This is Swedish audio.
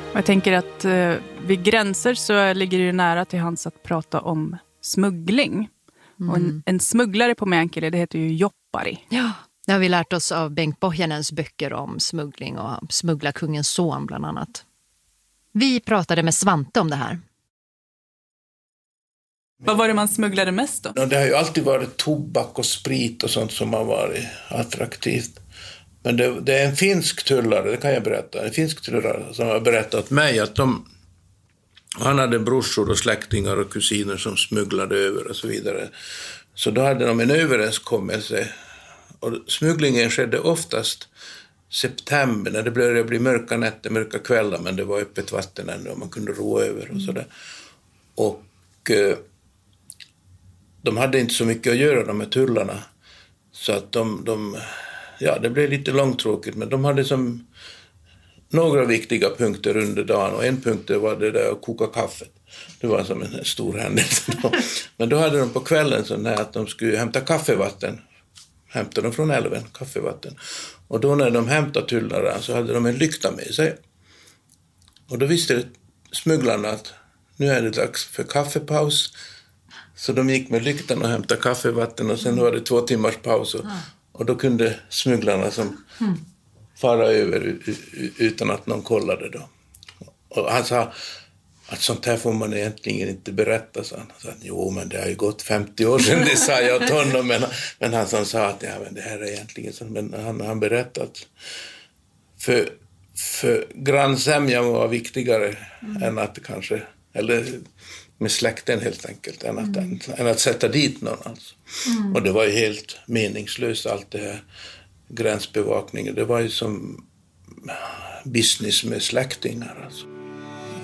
Jag tänker att vid gränser så ligger det ju nära till hands att prata om smuggling. Och en smugglare på Meänkieli, det heter ju joppari. Ja, det har vi lärt oss av Bengt Pohjanens böcker om smuggling och Smugglarkungens son bland annat. Vi pratade med Svante om det här. Vad var det man smugglade mest då? Det har ju alltid varit tobak och sprit och sånt som har varit attraktivt. Men det är en finsk tullare, det kan jag berätta. En finsk tullare som har berättat mig att han hade brorsor och släktingar och kusiner som smugglade över och så vidare. Så då hade de en överenskommelse. Och smugglingen skedde oftast september när det började bli mörka nätter, mörka kvällar, men det var öppet vatten ännu och man kunde ro över och sådär. Och de hade inte så mycket att göra, de här tullarna. Så att det blev lite långtråkigt, men de hade som några viktiga punkter under dagen. Och en punkt var det där att koka kaffe. Det var som en stor händelse då. Men då hade de på kvällen så att de skulle hämta kaffevatten. Hämtade de från älven, kaffevatten. Och då när de hämtade tullare så hade de en lykta med sig. Och då visste smugglarna att nu är det dags för kaffepaus. Så de gick med lyktan och hämtade kaffevatten och sen var det 2 timmars paus. Och då kunde smugglarna som fara över utan att någon kollade då. Och han sa att sånt här får man egentligen inte berätta, så han sa att jo, men det har ju gått 50 år sedan, det sa jag åt honom. Men han som sa att ja, men det här är egentligen så. Men han berättat för grannsämjan var viktigare än att kanske, eller med släkten helt enkelt, än att sätta dit någon alltså. Och det var ju helt meningslöst allt det här gränsbevakningen. Det var ju som business med släktingar alltså.